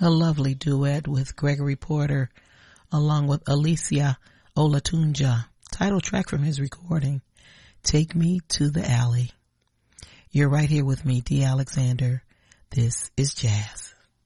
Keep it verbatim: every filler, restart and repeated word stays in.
A lovely duet with Gregory Porter along with Alicia Olatunja. Title track from his recording, Take Me to the Alley. You're right here with me, D. Alexander. This is Jazz.